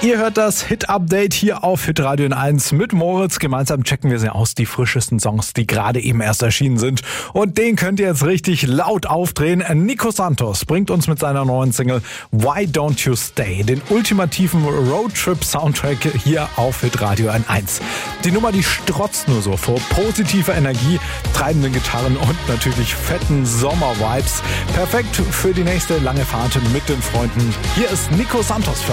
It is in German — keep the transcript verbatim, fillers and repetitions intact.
Ihr hört das Hit-Update hier auf Hitradio eins mit Moritz. Gemeinsam checken wir sie aus, die frischesten Songs, die gerade eben erst erschienen sind. Und den könnt ihr jetzt richtig laut aufdrehen. Nico Santos bringt uns mit seiner neuen Single Why Don't You Stay den ultimativen Roadtrip-Soundtrack hier auf Hitradio eins. Die Nummer, die strotzt nur so vor positiver Energie, treibenden Gitarren und natürlich fetten Sommer-Vibes. Perfekt für die nächste lange Fahrt mit den Freunden. Hier ist Nico Santos für